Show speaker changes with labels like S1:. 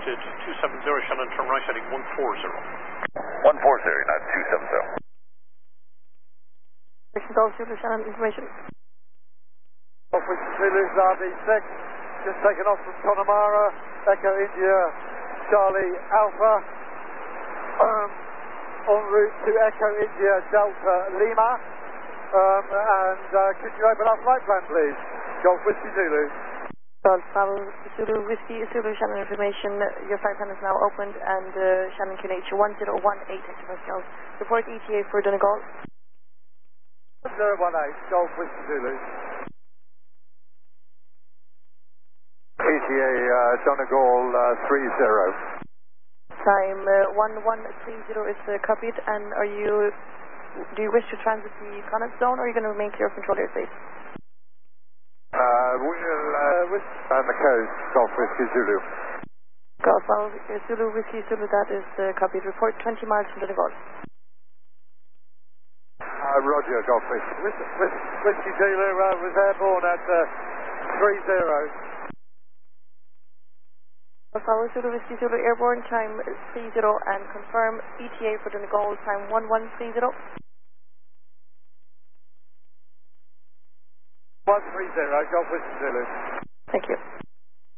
S1: United 270, Shannon, turn right heading 140.
S2: 140, United 270.
S3: Golf Zulu, Shannon, information.
S4: Golf Whiskey Zulu's RD6, just taken off from Connemara, Echo India, Charlie Alpha, en route to Echo India Delta Lima, and could you open our flight plan please? Golf Whiskey Zulu.
S3: Golf Zulu, Whiskey Zulu, Shannon, information. Your flight plan is now opened and Shannon QNH 1018 Golf. Report ETA for Donegal.
S4: 018, Golf Whiskey Zulu. ETA Donegal 30.
S3: Time 1130 is copied, and do you wish to transit the Connaught zone, or are you going to remain clear of control airspace?
S4: We'll on the coast, Golf Whiskey Zulu.
S3: Golf Zulu, Whiskey Zulu, that is copied. Report 20 miles from Donegal.
S4: Roger, Golf Whiskey Zulu was airborne at 30.
S3: Follow Zulu, Whiskey Zulu, airborne, time 30, and confirm ETA for Donegal, time 1130.
S4: 130, Golf Whiskey Zulu.
S3: Thank you.